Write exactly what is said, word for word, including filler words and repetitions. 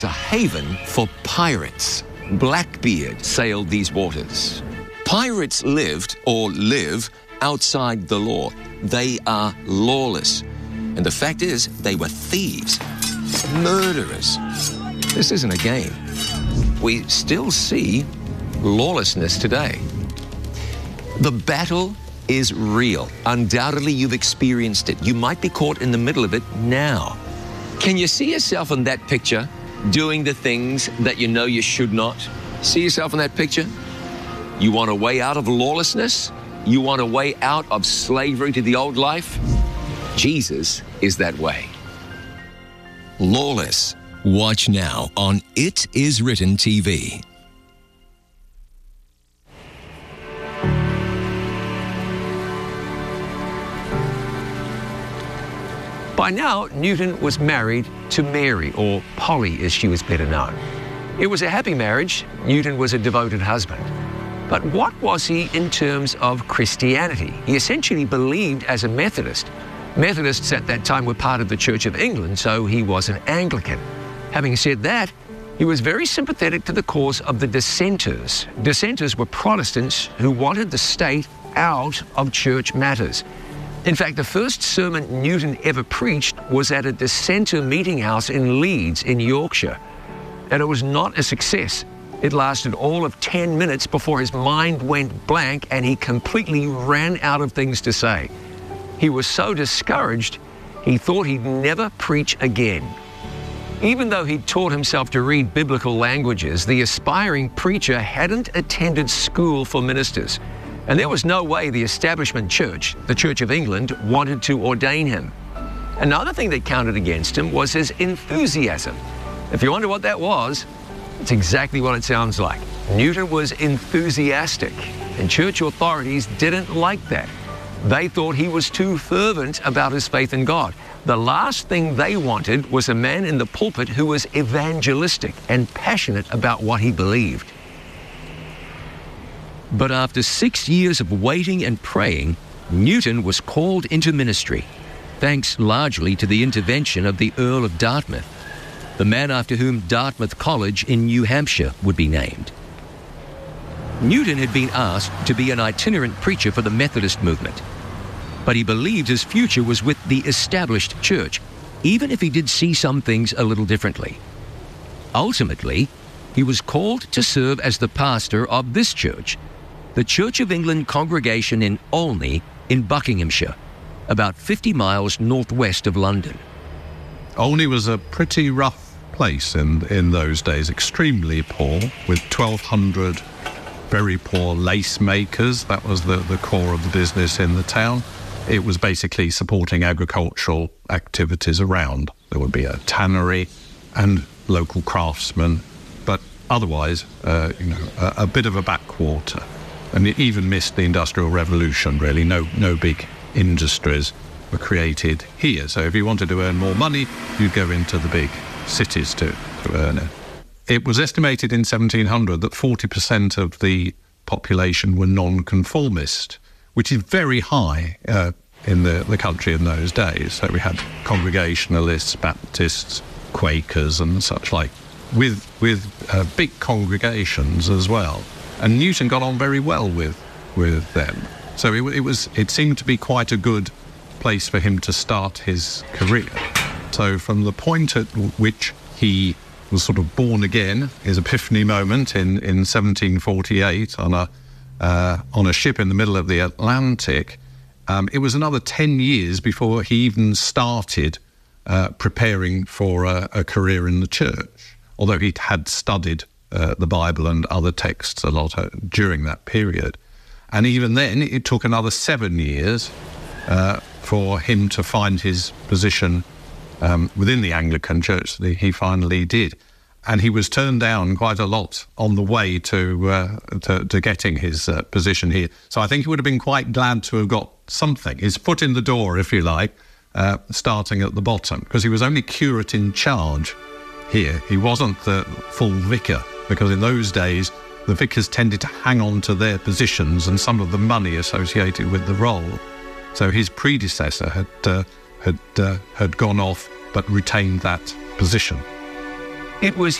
A haven for pirates. Blackbeard sailed these waters. Pirates lived, or live, outside the law. They are lawless. And the fact is, they were thieves, murderers. This isn't a game. We still see lawlessness today. The battle is real. Undoubtedly, you've experienced it. You might be caught in the middle of it now. Can you see yourself in that picture, doing the things that you know you should not? See yourself in that picture? You want a way out of lawlessness? You want a way out of slavery to the old life? Jesus is that way. Lawless. Watch now on It Is Written T V. By now, Newton was married to Mary, or Polly as she was better known. It was a happy marriage. Newton was a devoted husband. But what was he in terms of Christianity? He essentially believed as a Methodist. Methodists at that time were part of the Church of England, so he was an Anglican. Having said that, he was very sympathetic to the cause of the dissenters. Dissenters were Protestants who wanted the state out of church matters. In fact, the first sermon Newton ever preached was at a dissenter meeting house in Leeds in Yorkshire. And it was not a success. It lasted all of ten minutes before his mind went blank and he completely ran out of things to say. He was so discouraged, he thought he'd never preach again. Even though he'd taught himself to read biblical languages, the aspiring preacher hadn't attended school for ministers. And there was no way the establishment church, the Church of England, wanted to ordain him. Another thing that counted against him was his enthusiasm. If you wonder what that was, it's exactly what it sounds like. Newton was enthusiastic, and church authorities didn't like that. They thought he was too fervent about his faith in God. The last thing they wanted was a man in the pulpit who was evangelistic and passionate about what he believed. But after six years of waiting and praying, Newton was called into ministry, thanks largely to the intervention of the Earl of Dartmouth, the man after whom Dartmouth College in New Hampshire would be named. Newton had been asked to be an itinerant preacher for the Methodist movement, but he believed his future was with the established church, even if he did see some things a little differently. Ultimately, he was called to serve as the pastor of this church, the Church of England congregation in Olney in Buckinghamshire, about fifty miles northwest of London. Olney was a pretty rough place in, in those days, extremely poor, with twelve hundred very poor lace makers. That was the, the core of the business in the town. It was basically supporting agricultural activities around. There would be a tannery and local craftsmen, but otherwise, uh, you know, a, a bit of a backwater. And it even missed the Industrial Revolution, really. No, no big industries were created here. So if you wanted to earn more money, you'd go into the big cities to, to earn it. It was estimated in seventeen hundred that forty percent of the population were non-conformist, which is very high uh, in the, the country in those days. So we had Congregationalists, Baptists, Quakers and such like, with, with uh, big congregations as well. And Newton got on very well with with them. So it, it was it seemed to be quite a good place for him to start his career. So from the point at which he was sort of born again, his epiphany moment in, in seventeen forty-eight on a uh, on a ship in the middle of the Atlantic, um, it was another ten years before he even started uh, preparing for a, a career in the church, although he had studied Uh, the Bible and other texts a lot uh, during that period. And even then, it took another seven years uh, for him to find his position um, within the Anglican Church that he finally did. And he was turned down quite a lot on the way to uh, to, to getting his uh, position here. So I think he would have been quite glad to have got something, his foot in the door, if you like, uh, starting at the bottom, because he was only curate in charge here. He wasn't the full vicar, because in those days, the vicars tended to hang on to their positions and some of the money associated with the role. So his predecessor had uh, had uh, had gone off, but retained that position. It was